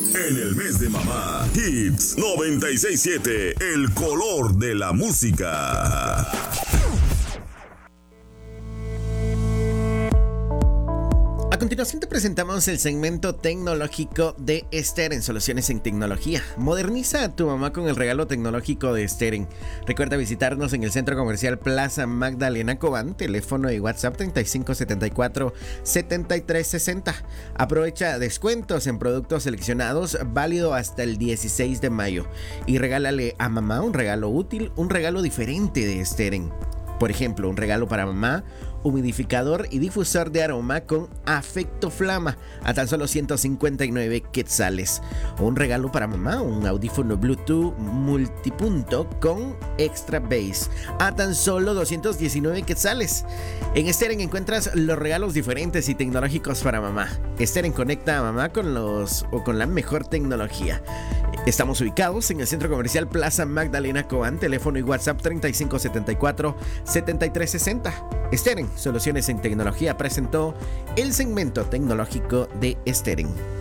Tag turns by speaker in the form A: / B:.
A: En el mes de mamá, Hits 96.7, el color de la música.
B: A continuación te presentamos el segmento tecnológico de Steren, Soluciones en Tecnología. Moderniza a tu mamá con el regalo tecnológico de Steren. Recuerda visitarnos en el Centro Comercial Plaza Magdalena Cobán, teléfono y WhatsApp 3574-7360. Aprovecha descuentos en productos seleccionados, válido hasta el 16 de mayo. Y regálale a mamá un regalo útil, un regalo diferente de Steren. Por ejemplo, un regalo para mamá, humidificador y difusor de aroma con Afecto Flama a tan solo 159 quetzales. O un regalo para mamá, un audífono Bluetooth multipunto con Extra Bass a tan solo 219 quetzales. En Steren encuentras los regalos diferentes y tecnológicos para mamá. Steren conecta a mamá con la mejor tecnología. Estamos ubicados en el Centro Comercial Plaza Magdalena Cobán, teléfono y WhatsApp 3574-7360. Steren, Soluciones en Tecnología, presentó el segmento tecnológico de Steren.